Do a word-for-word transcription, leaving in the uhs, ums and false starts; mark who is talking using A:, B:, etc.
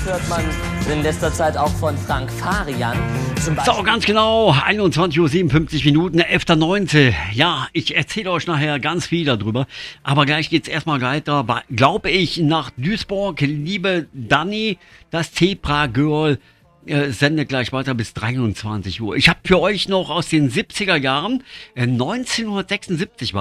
A: hört man in letzter Zeit auch von Frank Farian. Zum Beispiel
B: So, ganz genau, einundzwanzig Uhr siebenundfünfzig Minuten, elfter neunte Ja, ich erzähle euch nachher ganz viel darüber. Aber gleich geht's erstmal weiter, glaube ich, nach Duisburg. Liebe Dani, das Zebra Girl äh, sendet gleich weiter bis dreiundzwanzig Uhr. Ich habe für euch noch aus den siebziger Jahren, äh, neunzehnhundertsechsundsiebzig war